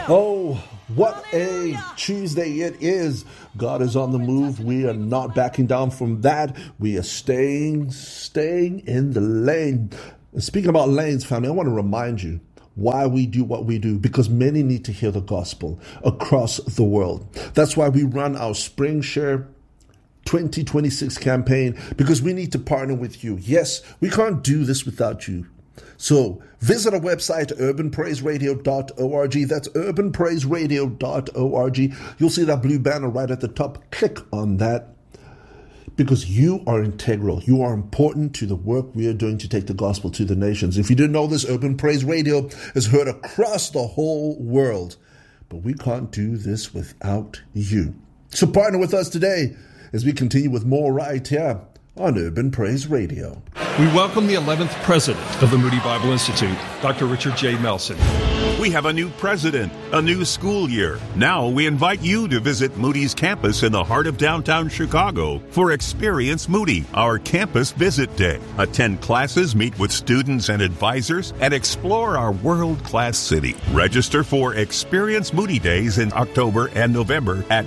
Oh, what a Tuesday it is. God is on the move. We are not backing down from that. We are staying in the lane. Speaking about lanes, family, I want to remind you why we do what we do, because many need to hear the gospel across the world. That's why we run our Spring Share 2026 campaign, because we need to partner with you. Yes, we can't do this without you. So visit our website, urbanpraiseradio.org. That's urbanpraiseradio.org. You'll see that blue banner right at the top. Click on that, because you are integral. You are important to the work we are doing to take the gospel to the nations. If you didn't know this, Urban Praise Radio is heard across the whole world. But we can't do this without you. So partner with us today as we continue with more right here on Urban Praise Radio. We welcome the 11th president of the Moody Bible Institute, Dr. Richard J. Melson. We have a new president, a new school year. Now we invite you to visit Moody's campus in the heart of downtown Chicago for Experience Moody, our campus visit day. Attend classes, meet with students and advisors, and explore our world-class city. Register for Experience Moody Days in October and November at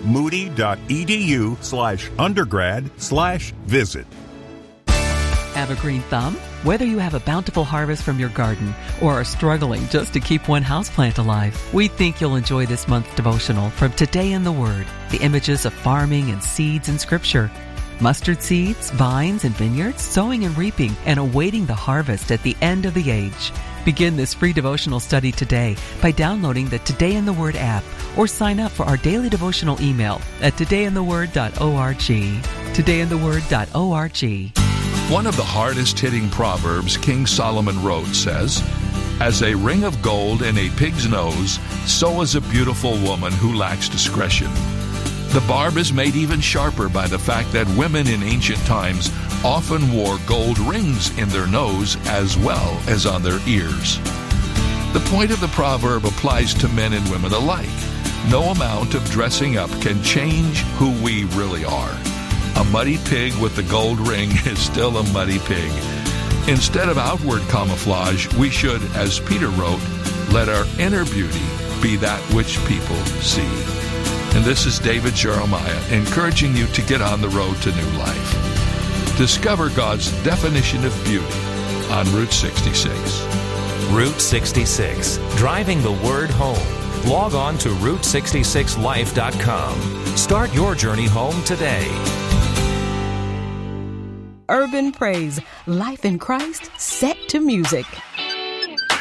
moody.edu/undergrad/visit. Have a green thumb? Whether you have a bountiful harvest from your garden or are struggling just to keep one houseplant alive, we think you'll enjoy this month's devotional from Today in the Word, the images of farming and seeds in Scripture. Mustard seeds, vines, and vineyards, sowing and reaping, and awaiting the harvest at the end of the age. Begin this free devotional study today by downloading the Today in the Word app or sign up for our daily devotional email at todayintheword.org. todayintheword.org. One of the hardest-hitting proverbs King Solomon wrote says, "As a ring of gold in a pig's nose, so is a beautiful woman who lacks discretion." The barb is made even sharper by the fact that women in ancient times often wore gold rings in their nose as well as on their ears. The point of the proverb applies to men and women alike. No amount of dressing up can change who we really are. A muddy pig with the gold ring is still a muddy pig. Instead of outward camouflage, we should, as Peter wrote, let our inner beauty be that which people see. And this is David Jeremiah encouraging you to get on the road to new life. Discover God's definition of beauty on Route 66. Route 66, driving the word home. Log on to Route66Life.com. Start your journey home today. Urban Praise, life in Christ set to music.